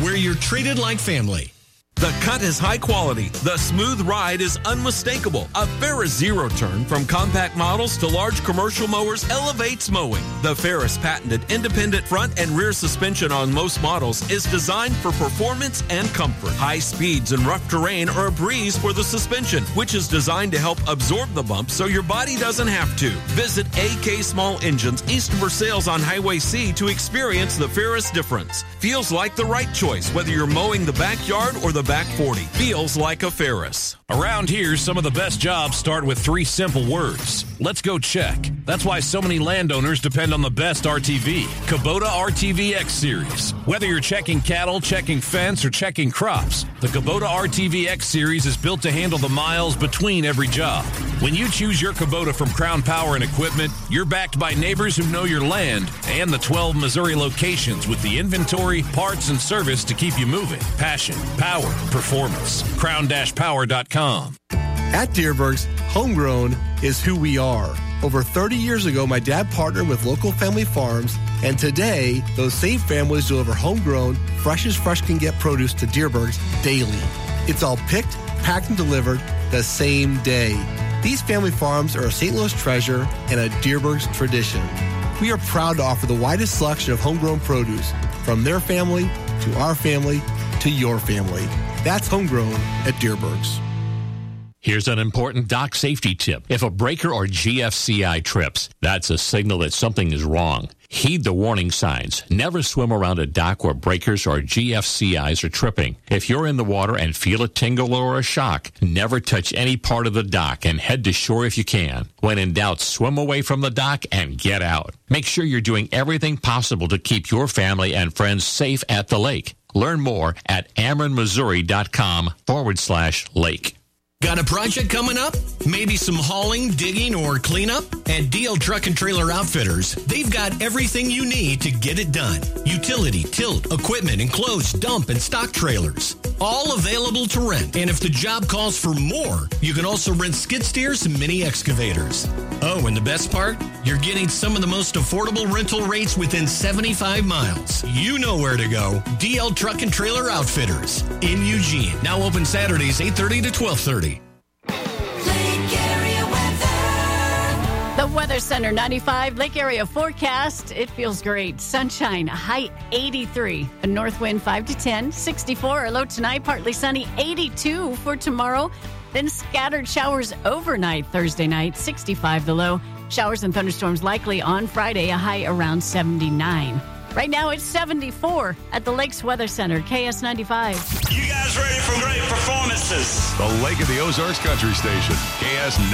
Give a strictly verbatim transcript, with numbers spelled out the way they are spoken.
where you're treated like family. The cut is high quality. The smooth ride is unmistakable. A Ferris zero turn from compact models to large commercial mowers elevates mowing. The Ferris patented independent front and rear suspension on most models is designed for performance and comfort. High speeds and rough terrain are a breeze for the suspension, which is designed to help absorb the bump so your body doesn't have to. Visit A K Small Engines east of Versailles on Highway C to experience the Ferris difference. Feels like the right choice, whether you're mowing the backyard or the back forty. Feels like a Ferris. Around here, some of the best jobs start with three simple words. Let's go check. That's why so many landowners depend on the best R T V, Kubota R T V X Series. Whether you're checking cattle, checking fence, or checking crops, the Kubota R T V X Series is built to handle the miles between every job. When you choose your Kubota from Crown Power and Equipment, you're backed by neighbors who know your land and the twelve Missouri locations with the inventory, parts, and service to keep you moving. Passion, power, performance. crown dash power dot com. At Deerbergs, homegrown is who we are. Over thirty years ago, my dad partnered with local family farms, and today, those same families deliver homegrown, fresh as fresh can get produce to Deerbergs daily. It's all picked, packed, and delivered the same day. These family farms are a Saint Louis treasure and a Deerbergs tradition. We are proud to offer the widest selection of homegrown produce, from their family to our family to your family. That's homegrown at Deerbergs. Here's an important dock safety tip. If a breaker or G F C I trips, that's a signal that something is wrong. Heed the warning signs. Never swim around a dock where breakers or G F C Is are tripping. If you're in the water and feel a tingle or a shock, never touch any part of the dock and head to shore if you can. When in doubt, swim away from the dock and get out. Make sure you're doing everything possible to keep your family and friends safe at the lake. Learn more at amerinmissouri.com forward slash lake. Got a project coming up? Maybe some hauling, digging, or cleanup? At D L Truck and Trailer Outfitters, they've got everything you need to get it done. Utility, tilt, equipment, enclosed, dump, and stock trailers. All available to rent. And if the job calls for more, you can also rent skid steers and mini excavators. Oh, and the best part? You're getting some of the most affordable rental rates within seventy-five miles. You know where to go. D L Truck and Trailer Outfitters in Eugene. Now open Saturdays eight thirty to twelve thirty. The Weather Center, ninety-five, Lake Area forecast. It feels great. Sunshine, a high eighty-three. A north wind five to ten, sixty-four. A low tonight, partly sunny, eighty-two for tomorrow. Then scattered showers overnight Thursday night, sixty-five the low. Showers and thunderstorms likely on Friday, a high around seventy-nine. Right now it's seventy-four at the Lakes Weather Center, K S ninety-five. You guys ready for great performances? The Lake of the Ozarks Country Station, K S